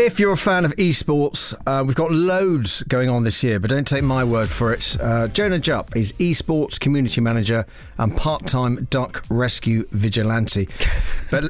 If you're a fan of esports, we've got loads going on this year, but don't take my word for it. Jonah Jupp is esports community manager and part-time duck rescue vigilante. But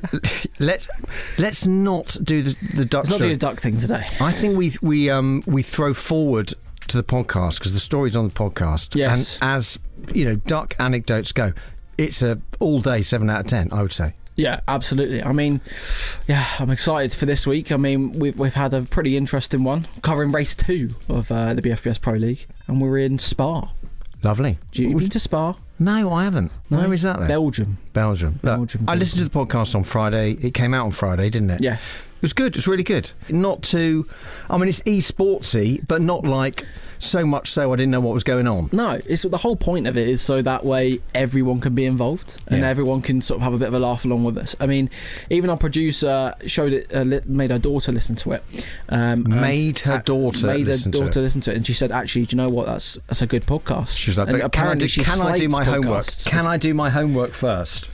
let's not do the duck. Let's not do the duck thing today. I think we throw forward to the podcast because the story's on the podcast. Yes. And as you know, duck anecdotes go, it's a all day 7 out of 10. I would say. Yeah, absolutely. I mean, yeah, I'm excited for this week. I mean, we've had a pretty interesting one covering race 2 of the BFBS Pro League, and we're in Spa. Lovely. You been to Spa? No, I haven't. No? Where is that then? Belgium. Look, I listened to the podcast on Friday. It came out on Friday, didn't it? Yeah. It was good. It was really good. Not too... I mean, it's esportsy, but not like so much so I didn't know what was going on. No, it's the whole point of it is so that way everyone can be involved and everyone can sort of have a bit of a laugh along with us. I mean, even our producer showed it, made her daughter listen to it. Made her daughter listen to it, and she said, "Actually, do you know what? That's a good podcast." She's like, and but can I do my homework? Can I do my homework first?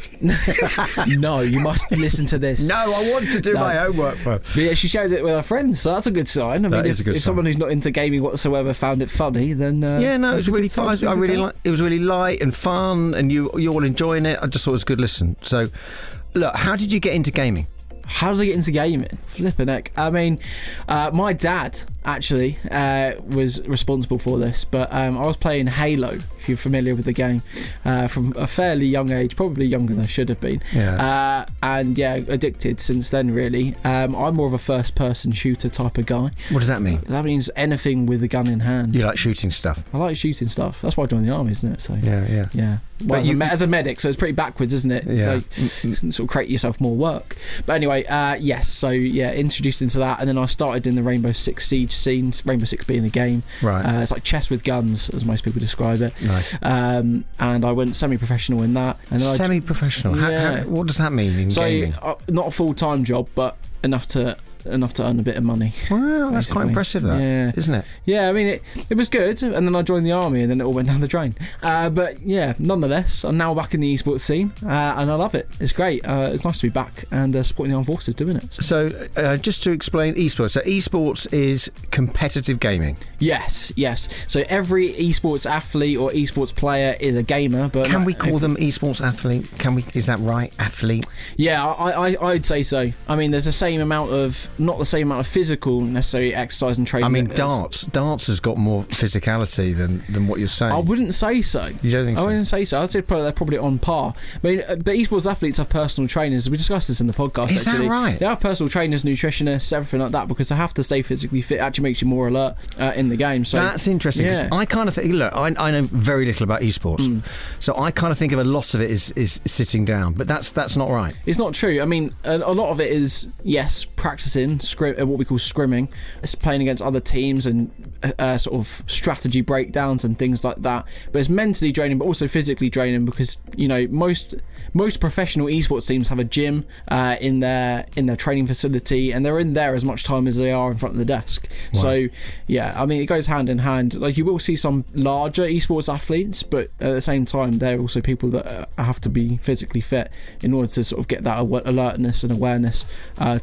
No, you must listen to this. No, I want to do my homework first. But yeah, she shared it with her friends, so that's a good sign. I mean, if someone who's not into gaming whatsoever found it funny, then it was really fun. I really like. It was really light and fun, and you're all enjoying it. I just thought it was a good listen. So, look, how did you get into gaming? How did I get into gaming? Flippin' heck. I mean, my dad actually was responsible for this, but I was playing Halo, if you're familiar with the game, from a fairly young age, probably younger than I should have been. Yeah. And yeah, addicted since then, really. I'm more of a first-person shooter type of guy. What does that mean? That means anything with a gun in hand. You like shooting stuff? I like shooting stuff. That's why I joined the army, isn't it? So yeah. Well, as a medic, so it's pretty backwards, isn't it? Yeah. Like, sort of create yourself more work. But anyway, yes. So yeah, introduced into that, and then I started in the Rainbow Six Siege scene. Rainbow Six being the game. Right. It's like chess with guns, as most people describe it. Nice. And I went semi-professional in that. And semi-professional. Yeah. What does that mean in gaming? Not a full-time job, but enough to earn a bit of money. Wow, that's quite impressive, isn't it? Yeah, I mean, it was good, and then I joined the army, and then it all went down the drain. But yeah, nonetheless, I'm now back in the esports scene, and I love it. It's great. It's nice to be back and supporting the armed forces doing it. So, just to explain esports. So, esports is competitive gaming. Yes. So every esports athlete or esports player is a gamer. But can we call them esports athlete? Is that right? Athlete? Yeah, I'd say so. I mean, there's the same amount of. Not the same amount of physical necessary exercise and training. I mean, darts has got more physicality than what you're saying. I wouldn't say so. You don't think so? I wouldn't say so. I'd say they're probably on par. I mean, but esports athletes have personal trainers. We discussed this in the podcast. Is that right? They have personal trainers, nutritionists, everything like that, because they have to stay physically fit. It actually makes you more alert in the game. So that's interesting. Yeah. I kind of think. Look, I know very little about esports, so I kind of think of a lot of it is sitting down. But that's not right. It's not true. I mean, a lot of it is practicing what we call scrimming. It's playing against other teams and sort of strategy breakdowns and things like that. But it's mentally draining, but also physically draining because most professional esports teams have a gym in their training facility, and they're in there as much time as they are in front of the desk. Wow. So yeah, I mean, it goes hand in hand. Like, you will see some larger esports athletes, but at the same time, they're also people that have to be physically fit in order to sort of get that alertness and awareness